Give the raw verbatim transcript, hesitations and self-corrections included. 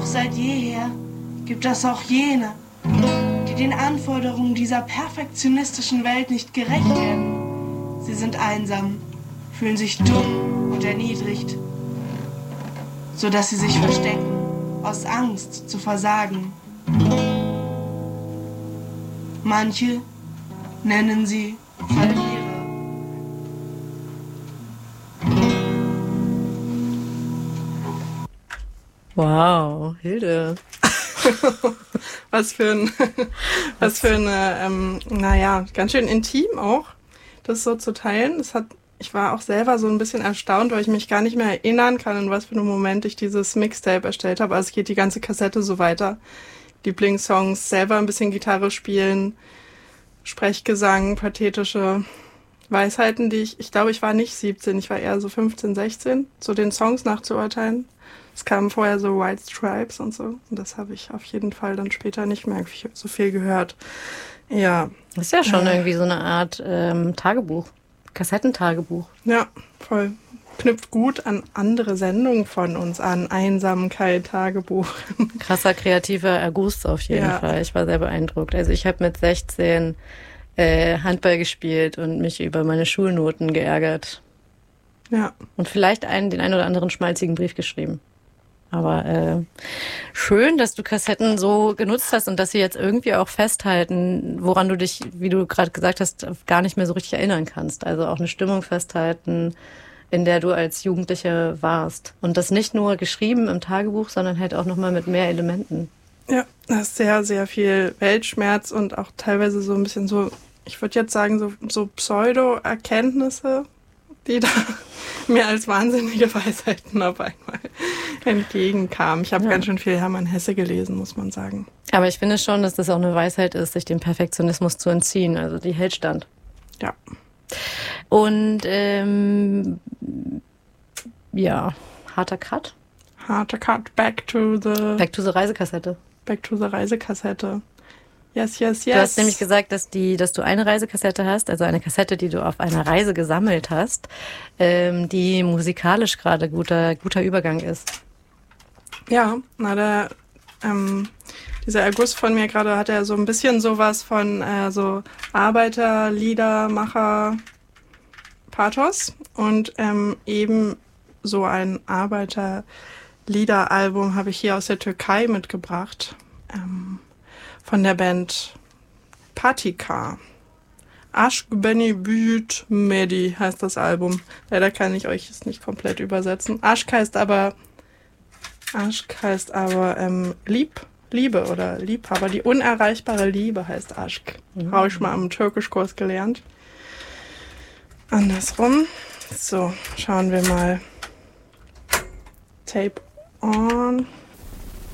seit jeher gibt es auch jene, die den Anforderungen dieser perfektionistischen Welt nicht gerecht werden. Sie sind einsam, fühlen sich dumm und erniedrigt, sodass sie sich verstecken, aus Angst zu versagen. Manche nennen sie Verlierer. Wow, Hilde. was für ein, was für eine, ähm, naja, ganz schön intim auch, das so zu teilen. Das hat, ich war auch selber so ein bisschen erstaunt, weil ich mich gar nicht mehr erinnern kann, in was für einem Moment ich dieses Mixtape erstellt habe. Also es geht die ganze Kassette so weiter. Lieblingssongs, selber ein bisschen Gitarre spielen, Sprechgesang, pathetische Weisheiten, die ich, ich glaube, ich war nicht siebzehn, ich war eher so fünfzehn, sechzehn, so den Songs nachzuurteilen. Es kamen vorher so White Stripes und so. Und das habe ich auf jeden Fall dann später nicht mehr so viel gehört. Ja. Das ist ja schon äh, irgendwie so eine Art ähm, Tagebuch. Kassettentagebuch. Ja, voll. Knüpft gut an andere Sendungen von uns an. Einsamkeit, Tagebuch. Krasser kreativer Erguss auf jeden ja. Fall. Ich war sehr beeindruckt. Also ich habe mit sechzehn äh, Handball gespielt und mich über meine Schulnoten geärgert. Ja. Und vielleicht einen, den einen oder anderen schmalzigen Brief geschrieben. Aber äh, schön, dass du Kassetten so genutzt hast und dass sie jetzt irgendwie auch festhalten, woran du dich, wie du gerade gesagt hast, gar nicht mehr so richtig erinnern kannst. Also auch eine Stimmung festhalten, in der du als Jugendliche warst. Und das nicht nur geschrieben im Tagebuch, sondern halt auch nochmal mit mehr Elementen. Ja, das ist sehr, sehr viel Weltschmerz und auch teilweise so ein bisschen so, ich würde jetzt sagen, so, so Pseudo-Erkenntnisse, die da mir als wahnsinnige Weisheiten auf einmal entgegenkamen. Ich habe ja. ganz schön viel Hermann Hesse gelesen, muss man sagen. Aber ich finde schon, dass das auch eine Weisheit ist, sich dem Perfektionismus zu entziehen. Also die hält stand. Ja. Und ähm, ja, harter Cut. Harter Cut, back to the... Back to the Reisekassette. Back to the Reisekassette. Yes, yes, yes. Du hast nämlich gesagt, dass die, dass du eine Reisekassette hast, also eine Kassette, die du auf einer Reise gesammelt hast, ähm, die musikalisch gerade guter, guter Übergang ist. Ja, na der, ähm, dieser Erguss von mir gerade hat ja so ein bisschen sowas von äh, so Arbeiterliedermacher Pathos und ähm, eben so ein Arbeiterliederalbum habe ich hier aus der Türkei mitgebracht. Ähm, von der Band Patika. Aşk Beni Büyüt Medi heißt das Album. Leider kann ich euch es nicht komplett übersetzen. Aşk heißt aber Aşk heißt aber ähm, Lieb, Liebe oder Liebhaber. Die unerreichbare Liebe heißt Aşk. Mhm. Habe ich mal am Türkischkurs gelernt. Andersrum. So, schauen wir mal. Tape on.